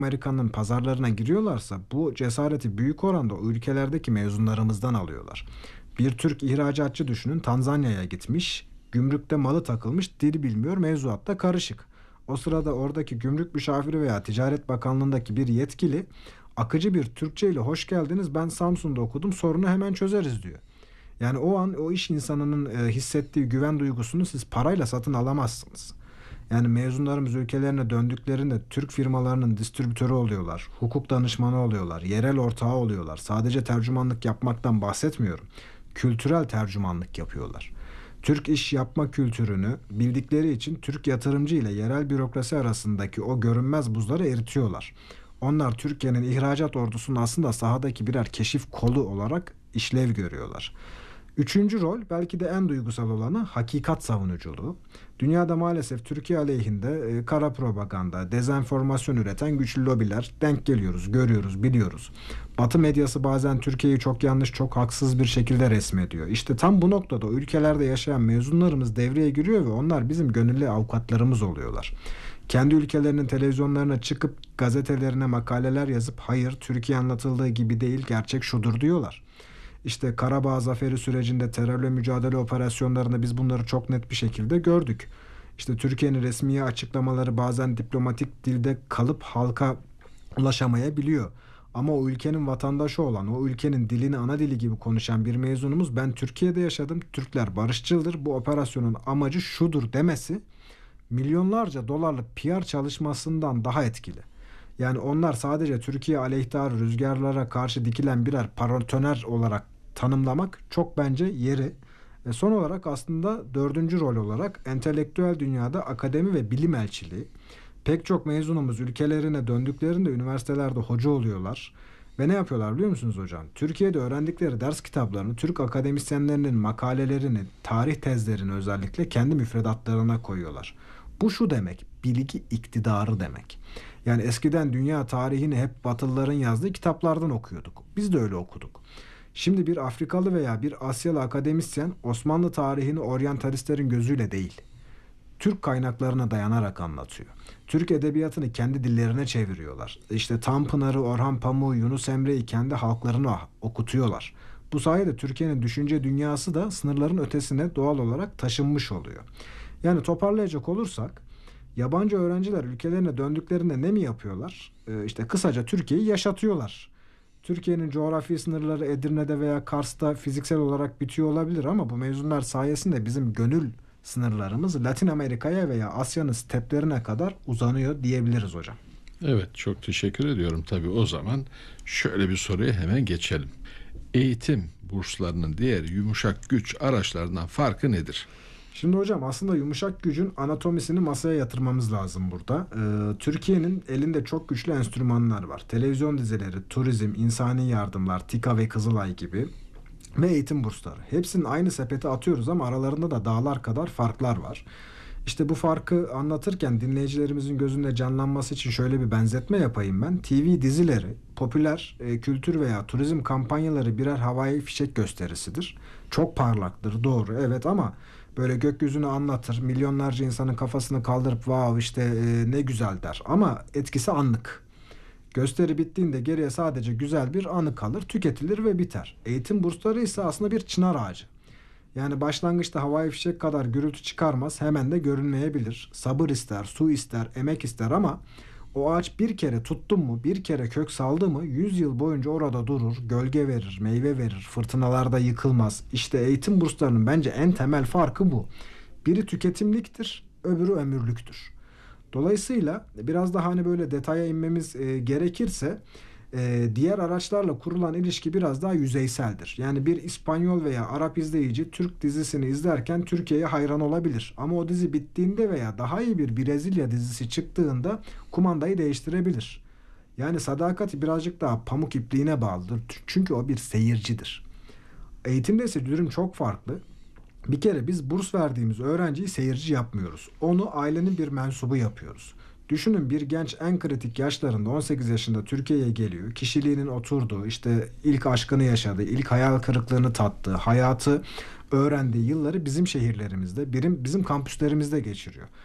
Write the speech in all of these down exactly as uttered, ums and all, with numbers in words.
Amerika'nın pazarlarına giriyorlarsa bu cesareti büyük oranda o ülkelerdeki mezunlarımızdan alıyorlar. Bir Türk ihracatçı düşünün, Tanzanya'ya gitmiş, gümrükte malı takılmış, dil bilmiyor, mevzuatta karışık. O sırada oradaki gümrük müşaviri veya Ticaret Bakanlığı'ndaki bir yetkili akıcı bir Türkçe ile hoş geldiniz, ben Samsun'da okudum, sorunu hemen çözeriz diyor. Yani o an o iş insanının e, hissettiği güven duygusunu siz parayla satın alamazsınız. Yani mezunlarımız ülkelerine döndüklerinde Türk firmalarının distribütörü oluyorlar, hukuk danışmanı oluyorlar, yerel ortağı oluyorlar. Sadece tercümanlık yapmaktan bahsetmiyorum. Kültürel tercümanlık yapıyorlar. Türk iş yapma kültürünü bildikleri için Türk yatırımcı ile yerel bürokrasi arasındaki o görünmez buzları eritiyorlar. Onlar Türkiye'nin ihracat ordusunun aslında sahadaki birer keşif kolu olarak işlev görüyorlar. Üçüncü rol, belki de en duygusal olanı, hakikat savunuculuğu. Dünyada maalesef Türkiye aleyhinde e, kara propaganda, dezenformasyon üreten güçlü lobiler denk geliyoruz, görüyoruz, biliyoruz. Batı medyası bazen Türkiye'yi çok yanlış, çok haksız bir şekilde resmediyor. İşte tam bu noktada o ülkelerde yaşayan mezunlarımız devreye giriyor ve onlar bizim gönüllü avukatlarımız oluyorlar. Kendi ülkelerinin televizyonlarına çıkıp gazetelerine makaleler yazıp hayır Türkiye anlatıldığı gibi değil, gerçek şudur diyorlar. İşte Karabağ Zaferi sürecinde terörle mücadele operasyonlarında biz bunları çok net bir şekilde gördük. İşte Türkiye'nin resmi açıklamaları bazen diplomatik dilde kalıp halka ulaşamayabiliyor. Ama o ülkenin vatandaşı olan, o ülkenin dilini ana dili gibi konuşan bir mezunumuz ben Türkiye'de yaşadım, Türkler barışçıldır, bu operasyonun amacı şudur demesi milyonlarca dolarlık P R çalışmasından daha etkili. Yani onlar sadece Türkiye aleyhtarı rüzgarlara karşı dikilen birer paratoner olarak tanımlamak çok bence yeri. Ve son olarak aslında dördüncü rol olarak entelektüel dünyada akademi ve bilim elçiliği. Pek çok mezunumuz ülkelerine döndüklerinde üniversitelerde hoca oluyorlar. Ve ne yapıyorlar biliyor musunuz hocam? Türkiye'de öğrendikleri ders kitaplarını, Türk akademisyenlerinin makalelerini, tarih tezlerini özellikle kendi müfredatlarına koyuyorlar. Bu şu demek, bilgi iktidarı demek. Yani eskiden dünya tarihini hep Batılıların yazdığı kitaplardan okuyorduk. Biz de öyle okuduk. Şimdi bir Afrikalı veya bir Asyalı akademisyen Osmanlı tarihini oryantalistlerin gözüyle değil, Türk kaynaklarına dayanarak anlatıyor. Türk edebiyatını kendi dillerine çeviriyorlar. İşte Tanpınar'ı, Orhan Pamuk'u, Yunus Emre'yi kendi halklarına okutuyorlar. Bu sayede Türkiye'nin düşünce dünyası da sınırların ötesine doğal olarak taşınmış oluyor. Yani toparlayacak olursak, yabancı öğrenciler ülkelerine döndüklerinde ne mi yapıyorlar? Ee, işte kısaca Türkiye'yi yaşatıyorlar. Türkiye'nin coğrafi sınırları Edirne'de veya Kars'ta fiziksel olarak bitiyor olabilir ama bu mezunlar sayesinde bizim gönül sınırlarımız Latin Amerika'ya veya Asya'nın steplerine kadar uzanıyor diyebiliriz hocam. Evet, çok teşekkür ediyorum. Tabii o zaman şöyle bir soruya hemen geçelim. Eğitim burslarının diğer yumuşak güç araçlarından farkı nedir? Şimdi hocam aslında yumuşak gücün anatomisini masaya yatırmamız lazım burada. Ee, Türkiye'nin elinde çok güçlü enstrümanlar var. Televizyon dizileri, turizm, insani yardımlar, TİKA ve Kızılay gibi ve eğitim bursları. Hepsinin aynı sepete atıyoruz ama aralarında da dağlar kadar farklar var. İşte bu farkı anlatırken dinleyicilerimizin gözünde canlanması için şöyle bir benzetme yapayım ben. T V dizileri, popüler e, kültür veya turizm kampanyaları birer havai fişek gösterisidir. Çok parlaktır, doğru, evet, ama böyle gökyüzünü anlatır, milyonlarca insanın kafasını kaldırıp vav işte e, ne güzel der. Ama etkisi anlık. Gösteri bittiğinde geriye sadece güzel bir anı kalır, tüketilir ve biter. Eğitim bursları ise aslında bir çınar ağacı. Yani başlangıçta havai fişek kadar gürültü çıkarmaz, hemen de görünmeyebilir. Sabır ister, su ister, emek ister ama o ağaç bir kere tuttu mu, bir kere kök saldı mı yüz yıl boyunca orada durur, gölge verir, meyve verir, fırtınalarda yıkılmaz. İşte eğitim burslarının bence en temel farkı bu. Biri tüketimliktir, öbürü ömürlüktür. Dolayısıyla biraz daha hani böyle detaya inmemiz e, gerekirse e, diğer araçlarla kurulan ilişki biraz daha yüzeyseldir. Yani bir İspanyol veya Arap izleyici Türk dizisini izlerken Türkiye'ye hayran olabilir. Ama o dizi bittiğinde veya daha iyi bir Brezilya dizisi çıktığında kumandayı değiştirebilir. Yani sadakati birazcık daha pamuk ipliğine bağlıdır. Çünkü o bir seyircidir. Eğitimde ise durum çok farklı. Bir kere biz burs verdiğimiz öğrenciyi seyirci yapmıyoruz. Onu ailenin bir mensubu yapıyoruz. Düşünün, bir genç en kritik yaşlarında on sekiz yaşında Türkiye'ye geliyor. Kişiliğinin oturduğu, işte ilk aşkını yaşadığı, ilk hayal kırıklığını tattığı, hayatı öğrendiği yılları bizim şehirlerimizde, birim, bizim kampüslerimizde geçiriyor.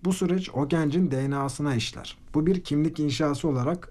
Bu süreç o gencin D N A'sına işler. Bu bir kimlik inşası olarak